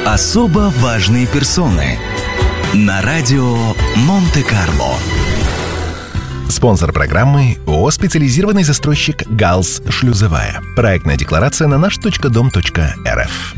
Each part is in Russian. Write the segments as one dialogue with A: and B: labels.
A: Особо важные персоны на радио Монте-Карло.
B: Спонсор программы ООО «Специализированный застройщик «Галс Шлюзовая». Проектная декларация на наш.дом.рф.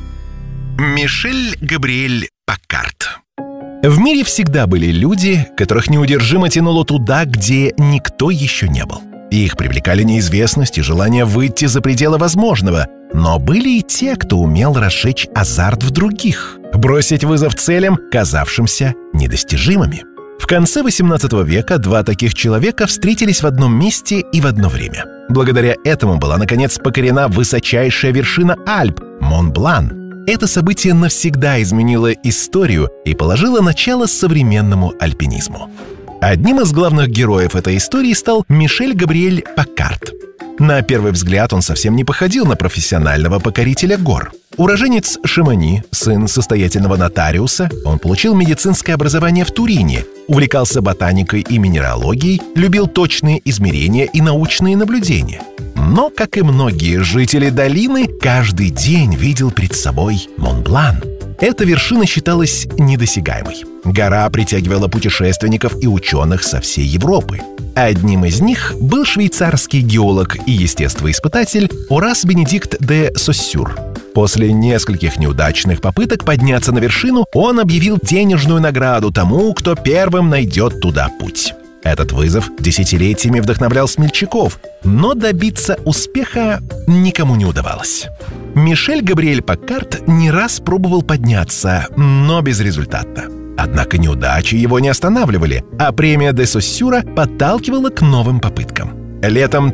B: Мишель Габриэль Паккарт. В мире всегда были люди, которых неудержимо тянуло туда, где никто еще не был. Их привлекали неизвестность и желание выйти за пределы возможного. Но были и те, кто умел разжечь азарт в других, бросить вызов целям, казавшимся недостижимыми. В конце XVIII века два таких человека встретились в одном месте и в одно время. Благодаря этому была, наконец, покорена высочайшая вершина Альп – Мон-Блан. Это событие навсегда изменило историю и положило начало современному альпинизму. Одним из главных героев этой истории стал Мишель Габриэль Паккарт. На первый взгляд он совсем не походил на профессионального покорителя гор. Уроженец Шамони, сын состоятельного нотариуса, он получил медицинское образование в Турине, увлекался ботаникой и минералогией, любил точные измерения и научные наблюдения. Но, как и многие жители долины, каждый день видел перед собой Мон-Блан. Эта вершина считалась недосягаемой. Гора притягивала путешественников и ученых со всей Европы. Одним из них был швейцарский геолог и естествоиспытатель Орас Бенедикт де Соссюр. После нескольких неудачных попыток подняться на вершину, он объявил денежную награду тому, кто первым найдет туда путь. Этот вызов десятилетиями вдохновлял смельчаков, но добиться успеха никому не удавалось. Мишель Габриэль Паккарт не раз пробовал подняться, но безрезультатно. Однако неудачи его не останавливали, а премия де Соссюра подталкивала к новым попыткам. Летом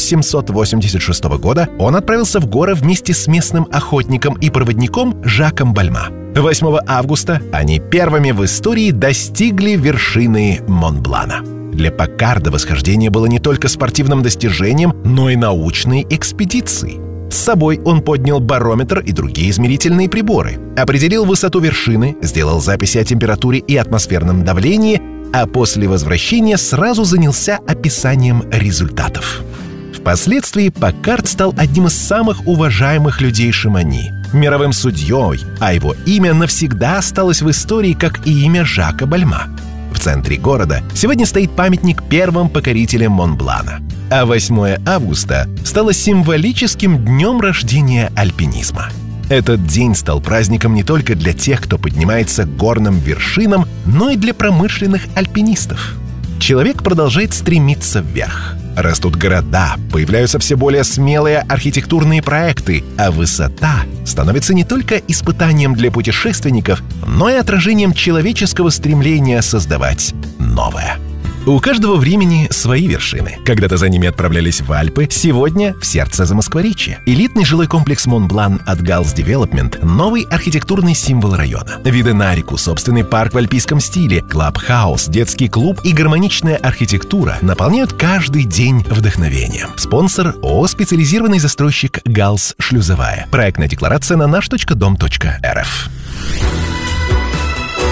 B: 1786 года он отправился в горы вместе с местным охотником и проводником Жаком Бальма. 8 августа они первыми в истории достигли вершины Мон-Блана. Для Паккарда восхождение было не только спортивным достижением, но и научной экспедицией. С собой он поднял барометр и другие измерительные приборы, определил высоту вершины, сделал записи о температуре и атмосферном давлении, а после возвращения сразу занялся описанием результатов. Впоследствии Паккарт стал одним из самых уважаемых людей Шамони, мировым судьей, а его имя навсегда осталось в истории как и имя Жака Бальма. В центре города сегодня стоит памятник первым покорителям Мон-Блана, а 8 августа стало символическим днем рождения альпинизма. Этот день стал праздником не только для тех, кто поднимается к горным вершинам, но и для промышленных альпинистов. Человек продолжает стремиться вверх. Растут города, появляются все более смелые архитектурные проекты, а высота становится не только испытанием для путешественников, но и отражением человеческого стремления создавать новое. У каждого времени свои вершины. Когда-то за ними отправлялись в Альпы, сегодня в сердце Замоскворечья. Элитный жилой комплекс Мон-Блан от Галс Девелопмент – новый архитектурный символ района. Виды на реку, собственный парк в альпийском стиле, клаб-хаус, детский клуб и гармоничная архитектура наполняют каждый день вдохновением. Спонсор ООО «Специализированный застройщик «Галс Шлюзовая». Проектная декларация на наш.дом.рф.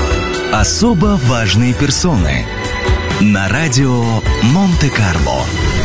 A: Особо важные персоны на радио Монте-Карло.